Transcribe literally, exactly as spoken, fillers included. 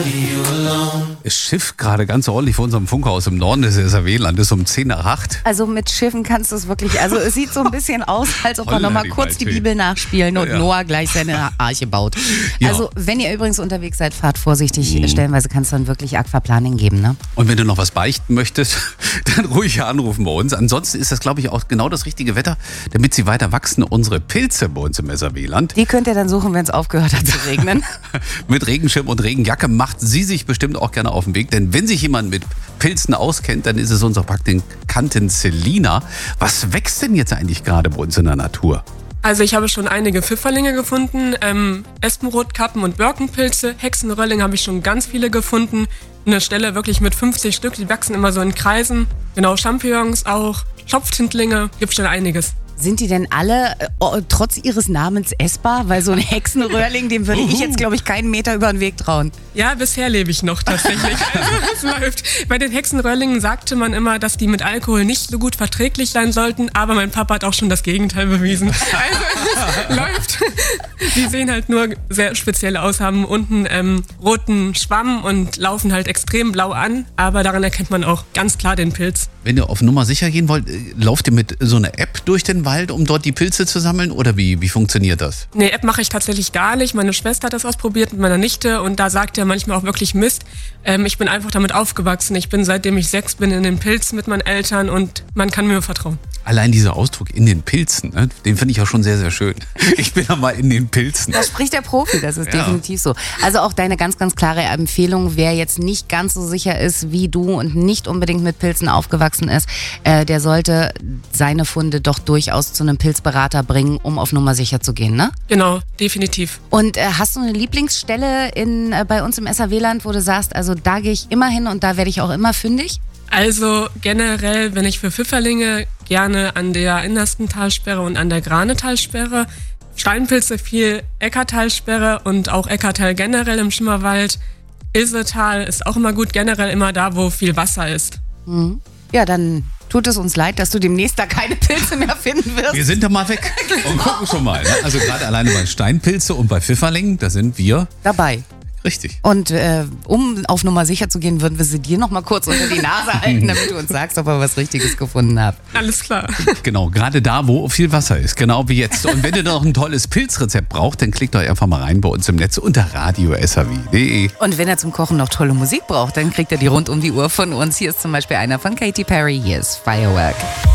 Es schifft gerade ganz ordentlich vor unserem Funkhaus im Norden des S R W-Landes um zehn nach acht. Also mit Schiffen kannst du es wirklich, also es sieht so ein bisschen aus, als ob wir Holla nochmal die kurz die Waldfee. Bibel nachspielen und Ja. Noah gleich seine Arche baut. Ja. Also wenn ihr übrigens unterwegs seid, fahrt vorsichtig. Mhm. Stellenweise kann es dann wirklich Aquaplaning geben, ne? Und wenn du noch was beichten möchtest, dann ruhig anrufen bei uns. Ansonsten ist das, glaube ich, auch genau das richtige Wetter, damit sie weiter wachsen, unsere Pilze bei uns im S R W-Land. Die könnt ihr dann suchen, wenn es aufgehört hat zu regnen. Mit Regenschirm und Regenjacke macht sie sich bestimmt auch gerne auf den Weg. Denn wenn sich jemand mit Pilzen auskennt, dann ist es unsere Praktikantin Selina. Was wächst denn jetzt eigentlich gerade bei uns in der Natur? Also ich habe schon einige Pfifferlinge gefunden, ähm, Espenrotkappen und Birkenpilze, Hexenrölllinge habe ich schon ganz viele gefunden. Eine Stelle wirklich mit fünfzig Stück, die wachsen immer so in Kreisen. Genau, Champignons auch, Schopftintlinge, gibt schon einiges. Sind die denn alle äh, oh, trotz ihres Namens essbar? Weil so ein Hexenröhrling, dem würde ich jetzt, glaube ich, keinen Meter über den Weg trauen. Ja, bisher lebe ich noch tatsächlich. Also es läuft. Bei den Hexenröllingen sagte man immer, dass die mit Alkohol nicht so gut verträglich sein sollten, aber mein Papa hat auch schon das Gegenteil bewiesen. Also es läuft. Die sehen halt nur sehr speziell aus, haben unten ähm, roten Schwamm und laufen halt extrem blau an, aber daran erkennt man auch ganz klar den Pilz. Wenn ihr auf Nummer sicher gehen wollt, äh, lauft ihr mit so einer App durch den Wald, um dort die Pilze zu sammeln? Oder wie, wie funktioniert das? Nee, App mache ich tatsächlich gar nicht. Meine Schwester hat das ausprobiert mit meiner Nichte und da sagt er manchmal auch wirklich Mist. Ähm, ich bin einfach damit aufgewachsen. Ich bin, seitdem ich sechs bin, in den Pilz mit meinen Eltern und man kann mir vertrauen. Allein dieser Ausdruck in den Pilzen, ne, den finde ich auch schon sehr, sehr schön. Ich bin ja mal in den Pilzen. Da spricht der Profi, das ist Ja. definitiv so. Also auch deine ganz, ganz klare Empfehlung, wer jetzt nicht ganz so sicher ist wie du und nicht unbedingt mit Pilzen aufgewachsen ist, äh, der sollte seine Funde doch durchaus zu einem Pilzberater bringen, um auf Nummer sicher zu gehen, ne? Genau, definitiv. Und äh, hast du eine Lieblingsstelle in, äh, bei uns im S R W-Land, wo du sagst, also da gehe ich immer hin und da werde ich auch immer fündig? Also generell, wenn ich für Pfifferlinge, gerne an der innersten Talsperre und an der Granetalsperre. Steinpilze viel Eckartalsperre und auch Eckartal generell im Schimmerwald. Ilsetal ist auch immer gut, generell immer da, wo viel Wasser ist. Mhm. Ja, dann tut es uns leid, dass du demnächst da keine Pilze mehr finden wirst. Wir sind da mal weg und gucken schon mal. Ne? Also gerade alleine bei Steinpilze und bei Pfifferlingen, da sind wir Dabei. richtig. Und äh, um auf Nummer sicher zu gehen, würden wir sie dir noch mal kurz unter die Nase halten, damit du uns sagst, ob wir was Richtiges gefunden haben. Alles klar. Genau, gerade da, wo viel Wasser ist, genau wie jetzt. Und wenn ihr noch ein tolles Pilzrezept braucht, dann klickt euch einfach mal rein bei uns im Netz unter radio s r w punkt d e. Und wenn er zum Kochen noch tolle Musik braucht, dann kriegt er die rund um die Uhr von uns. Hier ist zum Beispiel einer von Katy Perry. Hier ist Firework.